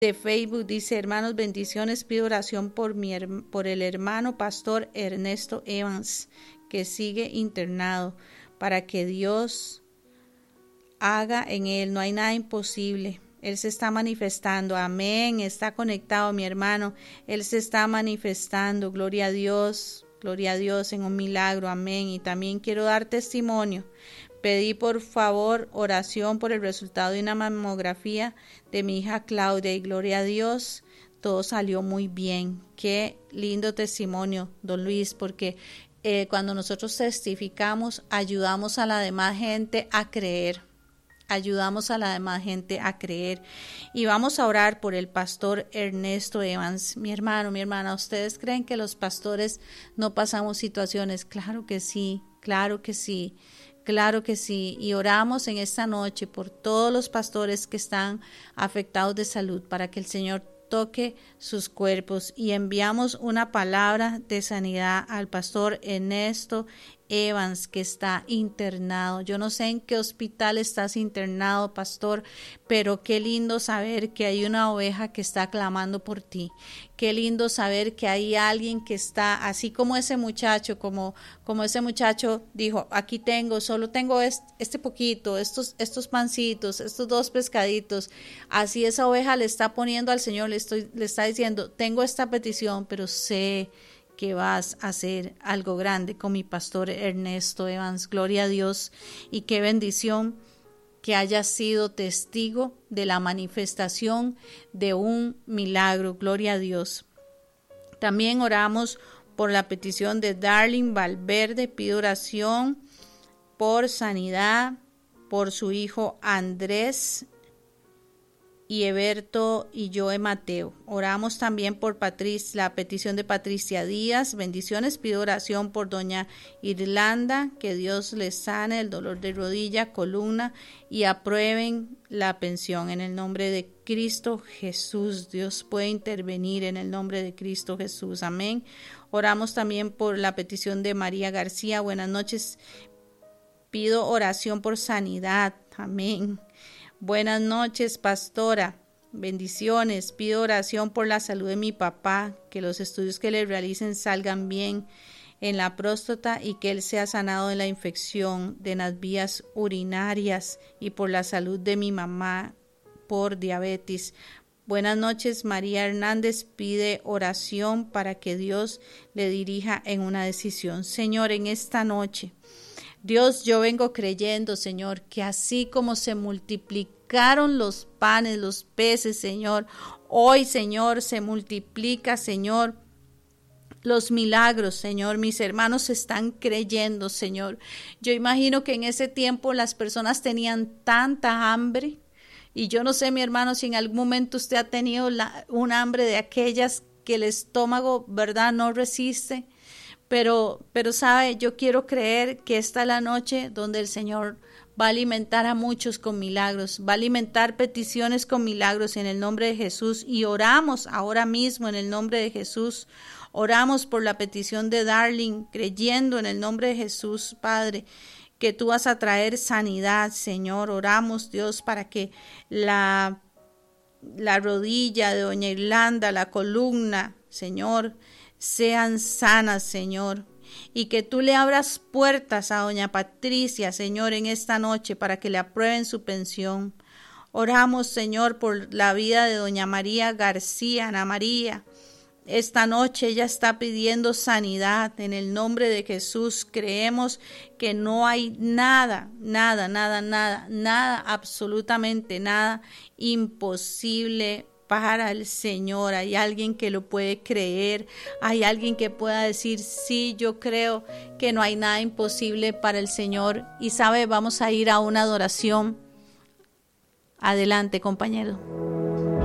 de Facebook dice: hermanos, bendiciones, pido oración por el hermano pastor Ernesto Evans, que sigue internado, para que Dios haga en él, no hay nada imposible. Él se está manifestando, amén, está conectado mi hermano, él se está manifestando, gloria a Dios en un milagro, amén. Y también quiero dar testimonio. Pedí por favor oración por el resultado de una mamografía de mi hija Claudia y gloria a Dios, todo salió muy bien. Qué lindo testimonio, don Luis, porque cuando nosotros testificamos, ayudamos a la demás gente a creer. Ayudamos a la demás gente a creer. Y vamos a orar por el pastor Ernesto Evans. Mi hermano, mi hermana, ¿ustedes creen que los pastores no pasamos situaciones? Claro que sí, claro que sí. Claro que sí, y oramos en esta noche por todos los pastores que están afectados de salud para que el Señor toque sus cuerpos, y enviamos una palabra de sanidad al pastor Ernesto Evans, que está internado. Yo no sé en qué hospital estás internado, pastor, pero qué lindo saber que hay una oveja que está clamando por ti. Qué lindo saber que hay alguien que está, así como ese muchacho, como ese muchacho dijo: aquí tengo, solo tengo este poquito, estos pancitos, estos 2 pescaditos. Así esa oveja le está poniendo al Señor, le está diciendo: tengo esta petición, pero sé que vas a hacer algo grande con mi pastor Ernesto Evans. Gloria a Dios, y qué bendición que hayas sido testigo de la manifestación de un milagro. Gloria a Dios. También oramos por la petición de Darling Valverde. Pido oración por sanidad por su hijo Andrés y Eberto y Joe Mateo. Oramos también por la petición de Patricia Díaz. Bendiciones. Pido oración por doña Irlanda, que Dios le sane el dolor de rodilla, columna, y aprueben la pensión en el nombre de Cristo Jesús. Dios puede intervenir en el nombre de Cristo Jesús. Amén. Oramos también por la petición de María García. Buenas noches. Pido oración por sanidad. Amén. Buenas noches, pastora. Bendiciones. Pido oración por la salud de mi papá, que los estudios que le realicen salgan bien en la próstata y que él sea sanado de la infección de las vías urinarias, y por la salud de mi mamá por diabetes. Buenas noches, María Hernández pide oración para que Dios le dirija en una decisión. Señor, en esta noche, Dios, yo vengo creyendo, Señor, que así como se multiplicaron los panes, los peces, Señor, hoy, Señor, se multiplica, Señor, los milagros, Señor. Mis hermanos están creyendo, Señor. Yo imagino que en ese tiempo las personas tenían tanta hambre, y yo no sé, mi hermano, si en algún momento usted ha tenido un hambre de aquellas que el estómago, ¿verdad?, no resiste. Pero sabe, yo quiero creer que esta es la noche donde el Señor va a alimentar a muchos con milagros, va a alimentar peticiones con milagros en el nombre de Jesús. Y oramos ahora mismo en el nombre de Jesús. Oramos por la petición de Darling, creyendo en el nombre de Jesús, Padre, que tú vas a traer sanidad, Señor. Oramos, Dios, para que la rodilla de doña Irlanda, la columna, Señor, sean sanas, Señor, y que tú le abras puertas a doña Patricia, Señor, en esta noche para que le aprueben su pensión. Oramos, Señor, por la vida de doña María García, Ana María. Esta noche ella está pidiendo sanidad en el nombre de Jesús. Creemos que no hay nada, absolutamente nada imposible para el Señor. Hay alguien que lo puede creer, hay alguien que pueda decir: sí, yo creo que no hay nada imposible para el Señor. Y sabe, vamos a ir a una adoración. Adelante, compañero.